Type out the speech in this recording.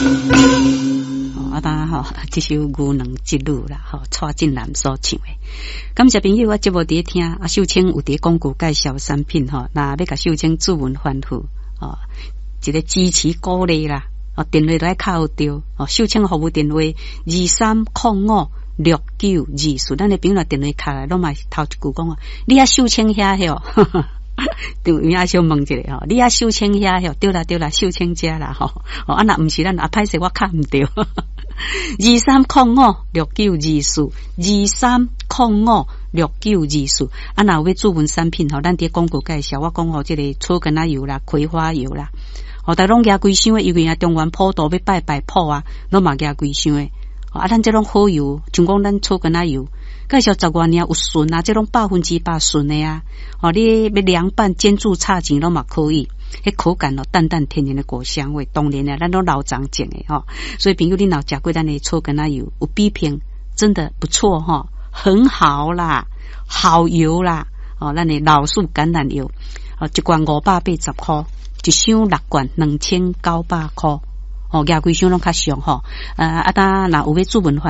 当吼，这首《牛郎织女》啦，吼，蔡振南所唱的。感谢朋友啊，节目伫听啊，秀清有伫广告介绍产品吼，那要甲秀清注文反复哦，一个支持鼓励啦，哦，电话来敲掉哦，秀清服务电话23056924，咱的朋友电话卡来，拢嘛头一句讲啊，你啊秀清遐哟。对，有影小问一下吼，你啊秀清遐吼，对啦对啦，秀清家啦吼，哦啊那毋是咱啊歹势我卡毋对，23056924，23056924，啊那有要注文产品吼，咱伫广告介绍，我讲吼，这个草根仔油啦，葵花油啦，哦，大拢加规箱的，因为啊中原普渡要拜拜普啊，拢嘛加规箱的，啊咱这种好油，像讲咱草根仔油。介绍10多年有顺啊，这种100%顺的啊，哦，你要凉拌、煎煮、炒钱拢嘛可以，迄口感哦，淡淡甜甜的果香味，当然啊，咱都老长种的吼，所以朋友你老食过咱的草根仔油，有比拼，真的不错哈，很好啦，好油啦，哦，咱的老树橄榄油，哦，一罐580块，一箱6罐2900块，哦，价规箱拢较俗吼，当若有要注文